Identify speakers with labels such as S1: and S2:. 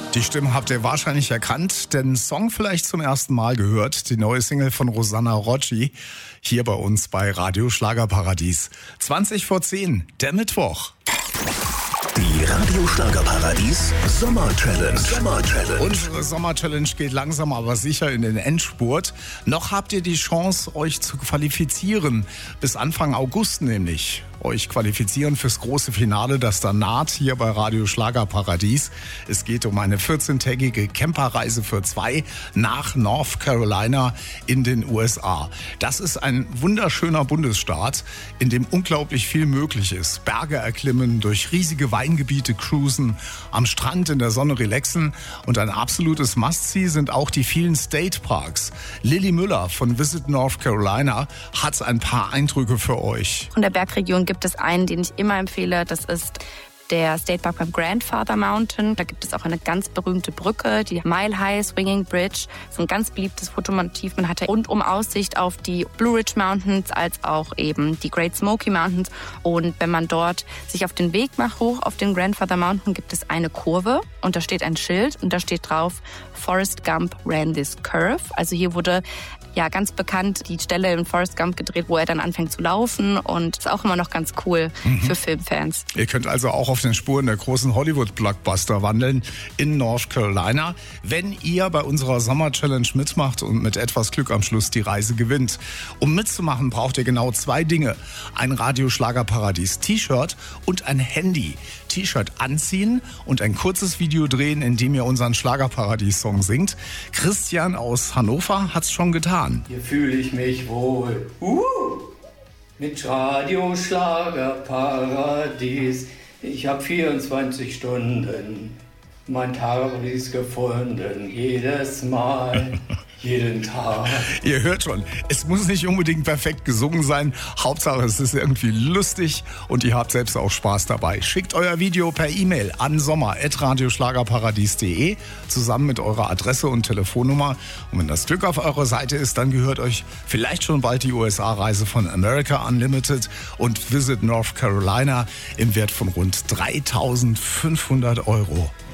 S1: Die Stimme habt ihr wahrscheinlich erkannt, den Song vielleicht zum ersten Mal gehört. Die neue Single von Rosanna Rocci, hier bei uns bei Radio Schlagerparadies. 20 vor 10, der Mittwoch.
S2: Die Radio Schlagerparadies Sommer-Challenge.
S1: Unsere Sommer-Challenge geht langsam aber sicher in den Endspurt. Noch habt ihr die Chance, euch zu qualifizieren. Bis Anfang August nämlich. Euch qualifizieren fürs große Finale, das dann naht hier bei Radio Schlagerparadies. Es geht um eine 14-tägige Camperreise für zwei nach North Carolina in den USA. Das ist ein wunderschöner Bundesstaat, in dem unglaublich viel möglich ist. Berge erklimmen, durch riesige Weingebiete cruisen, am Strand in der Sonne relaxen und ein absolutes Must-See sind auch die vielen State Parks. Lilly Müller von Visit North Carolina hat ein paar Eindrücke für euch.
S3: Von der Bergregion gibt es einen, den ich immer empfehle. Das ist der State Park beim Grandfather Mountain. Da gibt es auch eine ganz berühmte Brücke, die Mile High Swinging Bridge. Das ist ein ganz beliebtes Fotomotiv. Man hat rundum Aussicht auf die Blue Ridge Mountains als auch eben die Great Smoky Mountains. Und wenn man dort sich auf den Weg macht, hoch auf den Grandfather Mountain, gibt es eine Kurve und da steht ein Schild und da steht drauf, Forrest Gump ran this curve. Also hier wurde ja ganz bekannt die Stelle in Forrest Gump gedreht, wo er dann anfängt zu laufen und ist auch immer noch ganz cool für Filmfans.
S1: Ihr könnt also auch auf den Spuren der großen Hollywood-Blockbuster wandeln in North Carolina, wenn ihr bei unserer Sommer-Challenge mitmacht und mit etwas Glück am Schluss die Reise gewinnt. Um mitzumachen, braucht ihr genau zwei Dinge. Ein Radio Schlagerparadies-T-Shirt und ein Handy. T-Shirt anziehen und ein kurzes Video drehen, in dem ihr unseren Schlagerparadies-Song singt. Christian aus Hannover hat's schon getan.
S4: Hier fühle ich mich wohl. Mit Radio Schlagerparadies. Ich habe 24 Stunden mein Paradies gefunden. Jedes Mal. Jeden Tag.
S1: Ihr hört schon, es muss nicht unbedingt perfekt gesungen sein. Hauptsache, es ist irgendwie lustig und ihr habt selbst auch Spaß dabei. Schickt euer Video per E-Mail an sommer@radioschlagerparadies.de zusammen mit eurer Adresse und Telefonnummer. Und wenn das Glück auf eurer Seite ist, dann gehört euch vielleicht schon bald die USA-Reise von America Unlimited und Visit North Carolina im Wert von rund 3.500 €.